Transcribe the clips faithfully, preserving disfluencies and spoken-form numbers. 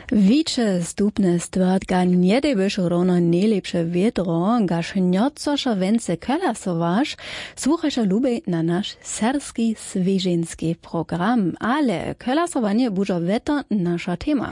Wicze stupne stwardka nie dybysz równo najlepsze wiedro, gaż niocosza więcej kolasowasz, słuchajże lubię na nasz serski, swieżynski program, ale kolasowanie budzą weto nasza tema.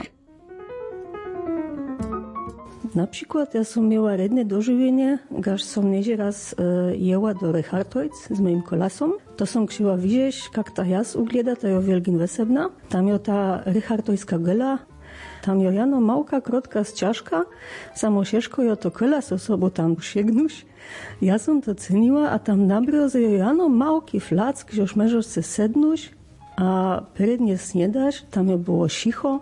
Na przykład ja som miała redne dożywienie, gaż som niedzie raz e, jela do Richardojc z moim kolasom. To som křiła widzieć, jak ta jas ugleda, to jo wielgin wesebna. Tam jo ta Richardojska gela, tam jo jano małka, krotka z ciaszka, samo ciężko jo to kolas osobo tam sięgnuś. Ja som to ceniła, a tam na broze jo jano małki flack, gdzież możesz se sednuś, a prednie sniedasz, tam jo było cicho.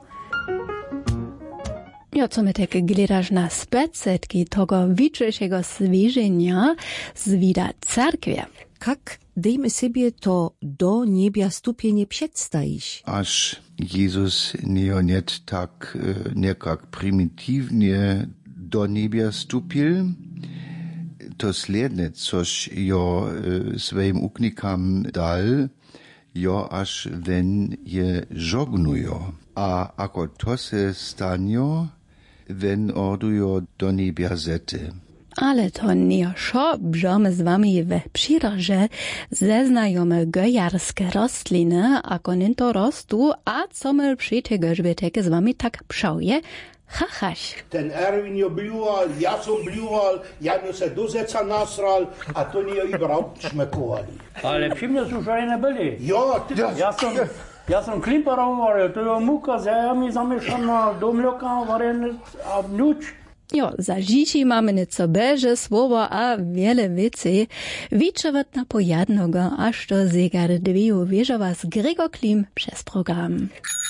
Ja, co my tak gledasz na specetki tego wiczejszego zwierzenia zwida cerkwie. Jak dejmy sobie to do niebia stupienie przedstawić? Aż Jezus nie net tak nekak prymitywnie do niebia stupil, to sledne, což jo swoim uknikam dal, jo aż wenn je żognujo. A ako to se stanjo, wenn ordujo do niebia zety. Ale to nie szobżamy z wami we przyrodzie zeznajome gojarskie rostliny, ako ninto rostu, a co my przy tego żbietek z wami tak pszauje, hachaś. Ten Erwin jo bliual, ja som bliual, ja mi se do zeca nasral, a to nie i brał szmekowali. Ale przy mnie suszajne byli. Jo, ty... Ja som... Ja sam klimperov varil, to je muka z jajami zamiešana do mleka varené a vňuč. Jo, za žiči mamy nieco beže słowa a wiele wieci. Wiczewat na pojadnoga, aż to zegar dwiju wieża was Gregor Klim przez program.